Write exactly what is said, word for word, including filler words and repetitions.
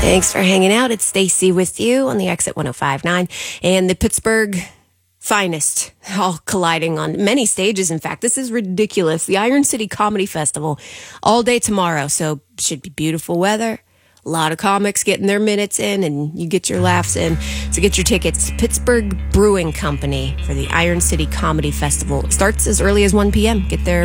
Thanks for hanging out. It's Stacy with you on the Exit one oh five point nine and the Pittsburgh finest, all colliding on many stages. In fact, this is ridiculous. The Iron City Comedy Festival all day tomorrow. So should be beautiful weather. A lot of comics getting their minutes in, and you get your laughs in. So get your tickets. Pittsburgh Brewing Company for the Iron City Comedy Festival. It starts as early as one p.m. Get there